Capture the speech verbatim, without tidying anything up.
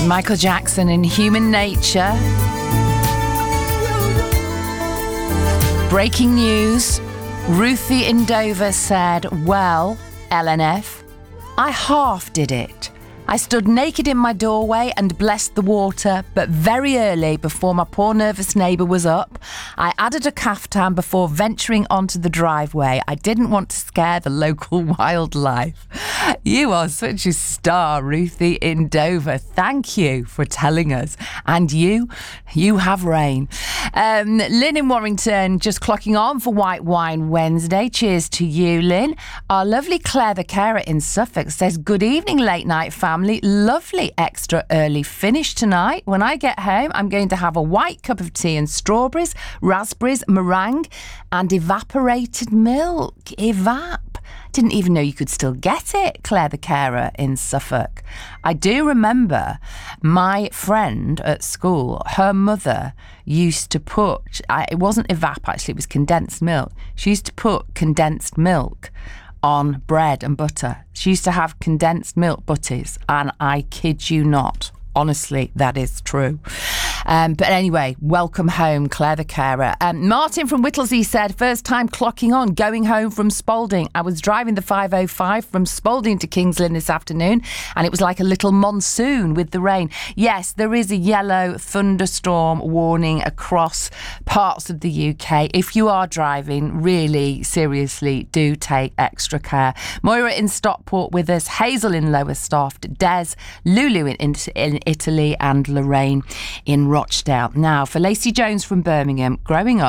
Michael Jackson in Human Nature. Breaking news. Ruthie in Dover said, well, L N F, I half did it. I stood naked in my doorway and blessed the water, but very early, before my poor nervous neighbour was up, I added a caftan before venturing onto the driveway. I didn't want to scare the local wildlife. You are such a star, Ruthie in Dover. Thank you for telling us. And you, you have rain. Um, Lynn in Warrington, just clocking on for White Wine Wednesday. Cheers to you, Lynn. Our lovely Claire the carer in Suffolk says, good evening, late night family. Lovely extra early finish tonight. When I get home, I'm going to have a white cup of tea and strawberries, raspberries, meringue and evaporated milk. Evap. Didn't even know you could still get it, Claire the carer in Suffolk. I do remember my friend at school, her mother used to put, it wasn't evap actually, it was condensed milk. She used to put condensed milk on bread and butter. She used to have condensed milk butties, and I kid you not, honestly, that is true. Um, but anyway, welcome home, Claire the carer. Um, Martin from Whittlesey said, first time clocking on, going home from Spalding. I was driving the five oh five from Spalding to Kings Lynn this afternoon, and it was like a little monsoon with the rain. Yes, there is a yellow thunderstorm warning across parts of the U K. If you are driving, really, seriously, do take extra care. Moira in Stockport with us, Hazel in Lowestoft, Des, Lulu in, in Italy, and Lorraine in Rochdale. Now, for Lacey Jones from Birmingham, growing up,